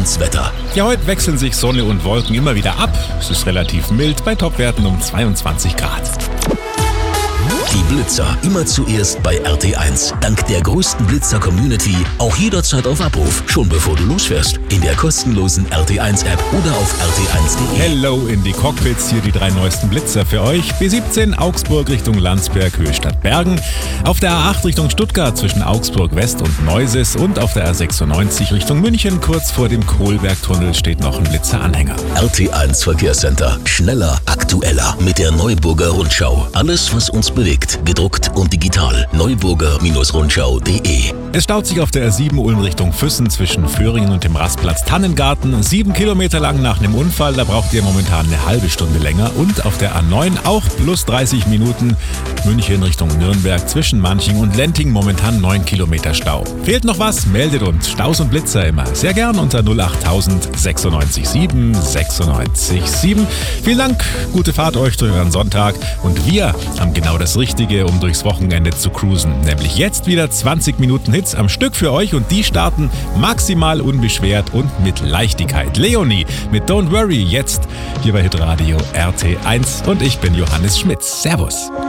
RT1 Wetter. Ja, heute wechseln sich Sonne und Wolken immer wieder ab. Es ist relativ mild bei Topwerten um 22 Grad. Die Blitzer immer zuerst bei RT1. Dank der größten Blitzer-Community auch jederzeit auf Abruf. Schon bevor du losfährst. In der kostenlosen RT1-App oder auf rt1.de. Hello in die Cockpits, hier die 3 neuesten Blitzer für euch. B17 Augsburg Richtung Landsberg, Höhe Stadt Bergen. Auf der A8 Richtung Stuttgart zwischen Augsburg West und Neuses. Und auf der A96 Richtung München kurz vor dem Kohlbergtunnel steht noch ein Blitzeranhänger. RT1 Verkehrscenter. Schneller, aktueller mit der Neuburger Rundschau. Alles, was uns bewegt. Gedruckt und digital. Neuburger-Rundschau.de. Es staut sich auf der R7 Ulm Richtung Füssen zwischen Föhringen und dem Rastplatz Tannengarten. 7 Kilometer lang nach einem Unfall, da braucht ihr momentan eine halbe Stunde länger. Und auf der A9 auch plus 30 Minuten. München Richtung Nürnberg zwischen Manching und Lenting momentan 9 Kilometer Stau. Fehlt noch was? Meldet uns. Staus und Blitzer immer sehr gern unter 08000 96 7 96 7. Vielen Dank, gute Fahrt euch durch euren Sonntag. Und wir haben genau das Richtige, um durchs Wochenende zu cruisen. Nämlich jetzt wieder 20 Minuten Hits am Stück für euch und die starten maximal unbeschwert und mit Leichtigkeit. Leonie mit Don't Worry jetzt hier bei Hitradio RT1 und ich bin Johannes Schmitz. Servus.